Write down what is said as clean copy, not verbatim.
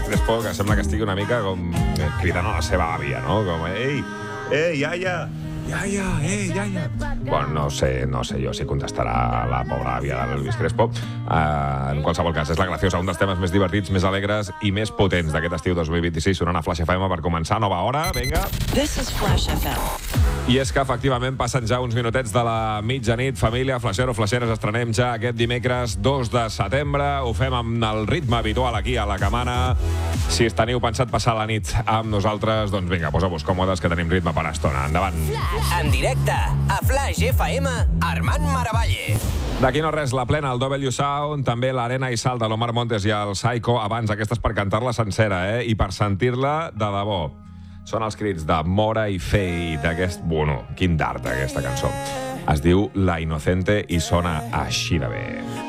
Crespo, que sembla que estigui una mica com cridant a la seva àvia, no? Com, ei, iaia, iaia. Bueno, no sé jo si contestarà la pobra àvia de l'Elvis Crespo. En qualsevol cas, és la Graciosa, un dels temes més divertits, més alegres i més potents d'aquest estiu 2026, sonant a Flash FM per començar nova hora. Vinga. This is Flash FM. I és que, efectivament, passen ja uns minutets de la mitjanit. Família, flaixero, flaixeres, estrenem ja aquest dimecres 2 de setembre. Ho fem amb el ritme habitual aquí a la Camana. Si teniu pensat passar la nit amb nosaltres, doncs vinga, poseu-vos còmodes que tenim ritme per estona. Endavant. En directe, a Flash FM, Armand Maravalle. D'aquí no res, la plena, el W Sound, també l'Arena i Sal de l'Omar Montes i el Psycho. Abans, aquesta és per cantar-la sencera, i per sentir-la de debò. Són els crits de Mora i Fate d'aquest... Bueno, quin d'art, aquesta cançó. Es diu La Inocente i sona així de bé.